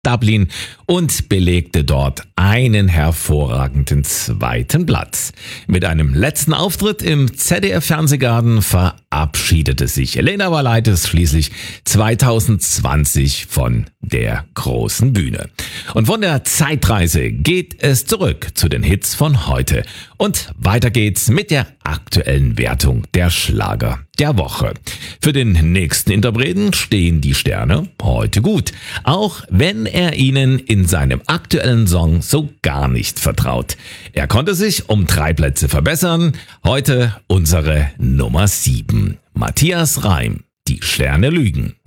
Dublin und belegte dort einen hervorragenden zweiten Platz. Mit einem letzten Auftritt im ZDF-Fernsehgarten verabschiedete sich Elena Valaitis schließlich 2020 von der großen Bühne. Und von der Zeitreise geht es zurück zu den Hits von heute. Und weiter geht's mit der aktuellen Wertung der Schlager der Woche. Für den nächsten Interpreten stehen die Sterne heute gut, auch wenn er ihnen in seinem aktuellen Song so gar nicht vertraut. Er konnte sich um 3 Plätze verbessern. Heute unsere Nummer 7. Matthias Reim, Die Sterne lügen.